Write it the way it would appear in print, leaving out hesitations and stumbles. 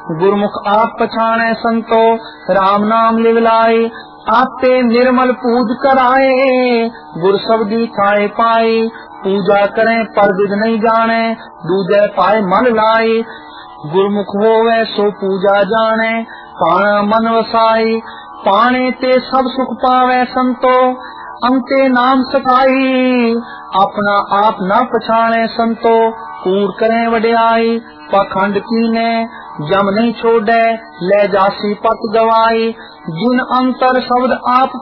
गुरमुख आप पछाणे संतो, राम नाम लिव लाए। आपे निर्मल पूज कराए, गुर शब्दी खाए पाए। पूजा करें पर विद नहीं जाने, दूजे पाए मन लाए। गुरमुख होवे सो पूजा जाने, पाना मन वसाई। पाने ते सब सुख पावे संतो, अंते नाम सखाई। अपना आप न पछाणे संतो, कूड़ करें वड्याई। पाखंड कीने जम नहीं छोड़े, ले जासी पत गवाई। जिन अंतर शब्द आप